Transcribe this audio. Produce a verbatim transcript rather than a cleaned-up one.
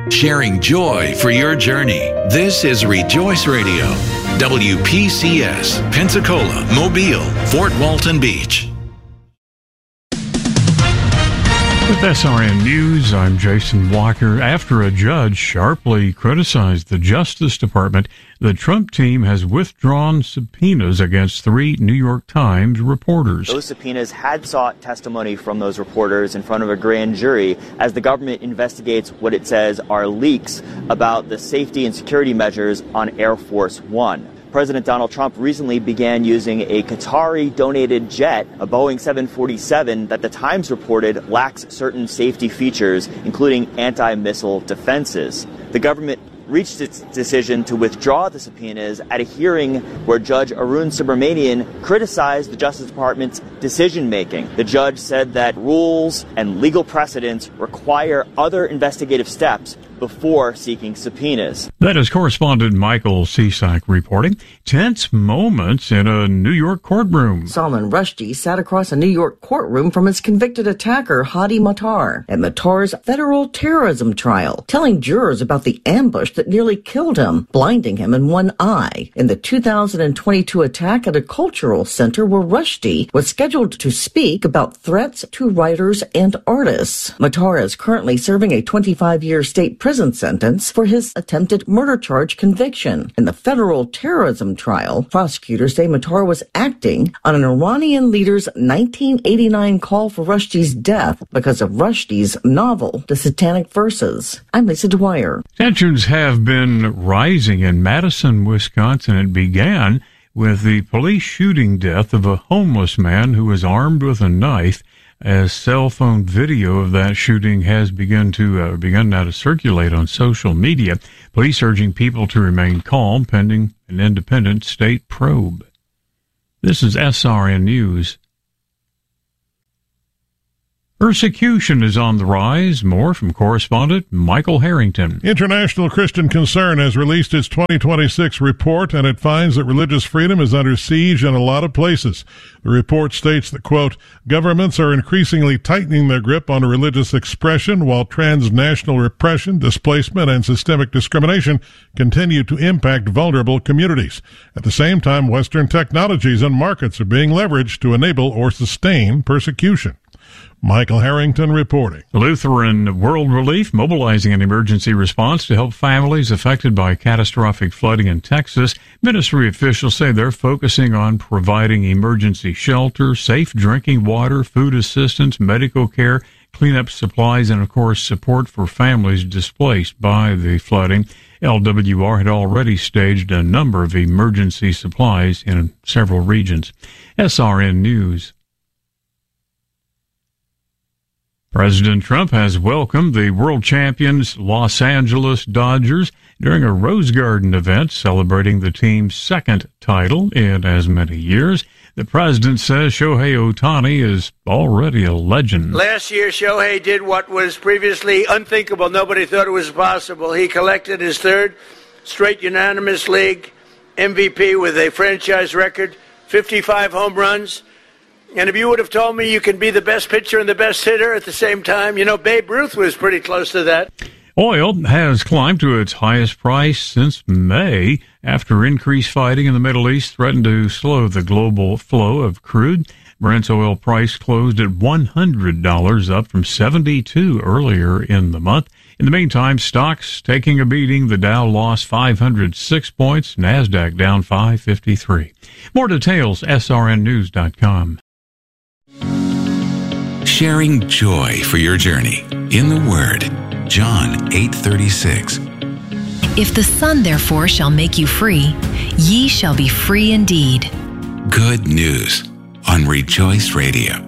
sharing joy for your journey. This is Rejoice Radio, W P C S, Pensacola, Mobile, Fort Walton Beach. With S R N News, I'm Jason Walker. After a judge sharply criticized the Justice Department, the Trump team has withdrawn subpoenas against three New York Times reporters. Those subpoenas had sought testimony from those reporters in front of a grand jury as the government investigates what it says are leaks about the safety and security measures on Air Force One. President Donald Trump recently began using a Qatari-donated jet, a Boeing seven forty-seven, that the Times reported lacks certain safety features, including anti-missile defenses. The government reached its decision to withdraw the subpoenas at a hearing where Judge Arun Subramanian criticized the Justice Department's decision-making. The judge said that rules and legal precedents require other investigative steps before seeking subpoenas. That is correspondent Michael Cisak reporting. Tense moments in a New York courtroom. Salman Rushdie sat across a New York courtroom from his convicted attacker, Hadi Matar, at Matar's federal terrorism trial, telling jurors about the ambush that nearly killed him, blinding him in one eye, in the two thousand twenty-two attack at a cultural center where Rushdie was scheduled to speak about threats to writers and artists. Matar is currently serving a twenty-five-year state prison sentence for his attempted murder charge conviction. In the federal terrorism trial, prosecutors say Matar was acting on an Iranian leader's nineteen eighty-nine call for Rushdie's death because of Rushdie's novel, The Satanic Verses. I'm Lisa Dwyer. Tensions have been rising in Madison, Wisconsin. It began with the police shooting death of a homeless man who was armed with a knife, as cell phone video of that shooting has begun to uh, begun now to circulate on social media. Police urging people to remain calm pending an independent state probe. This is S R N News. Persecution is on the rise. More from correspondent Michael Harrington. International Christian Concern has released its twenty twenty-six report, and it finds that religious freedom is under siege in a lot of places. The report states that, quote, governments are increasingly tightening their grip on religious expression while transnational repression, displacement, and systemic discrimination continue to impact vulnerable communities. At the same time, Western technologies and markets are being leveraged to enable or sustain persecution. Michael Harrington reporting. Lutheran World Relief mobilizing an emergency response to help families affected by catastrophic flooding in Texas. Ministry officials say they're focusing on providing emergency shelter, safe drinking water, food assistance, medical care, cleanup supplies, and, of course, support for families displaced by the flooding. L W R had already staged a number of emergency supplies in several regions. S R N News. President Trump has welcomed the world champions Los Angeles Dodgers during a Rose Garden event celebrating the team's second title in as many years. The president says Shohei Ohtani is already a legend. Last year, Shohei did what was previously unthinkable. Nobody thought it was possible. He collected his third straight unanimous league M V P with a franchise record, fifty-five home runs. And if you would have told me you can be the best pitcher and the best hitter at the same time, you know, Babe Ruth was pretty close to that. Oil has climbed to its highest price since May after increased fighting in the Middle East threatened to slow the global flow of crude. Brent's oil price closed at one hundred dollars, up from seventy-two dollars earlier in the month. In the meantime, stocks taking a beating. The Dow lost five hundred six points, NASDAQ down five fifty-three. More details, S R N news dot com. Sharing joy for your journey in the Word. John eight thirty-six. If the Son therefore shall make you free, ye shall be free indeed. Good news on Rejoice Radio.